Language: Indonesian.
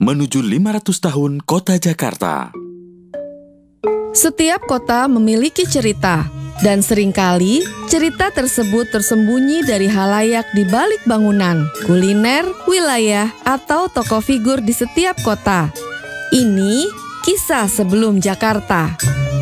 menuju 500 tahun Kota Jakarta. Setiap kota memiliki cerita, dan seringkali cerita tersebut tersembunyi dari halayak di balik bangunan, kuliner, wilayah, atau tokoh figur di setiap kota. Ini kisah sebelum Jakarta.